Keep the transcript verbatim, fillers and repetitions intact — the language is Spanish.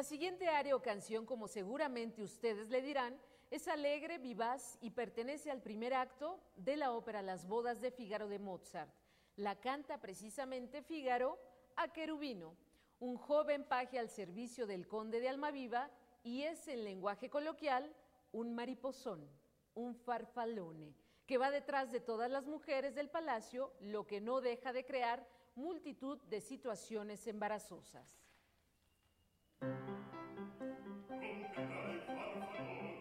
La siguiente aria o canción, como seguramente ustedes le dirán, es alegre, vivaz y pertenece al primer acto de la ópera Las bodas de Fígaro de Mozart. La canta precisamente Fígaro a Cherubino, un joven paje al servicio del conde de Almaviva, y es en lenguaje coloquial un mariposón, un farfalone, que va detrás de todas las mujeres del palacio, lo que no deja de crear multitud de situaciones embarazosas.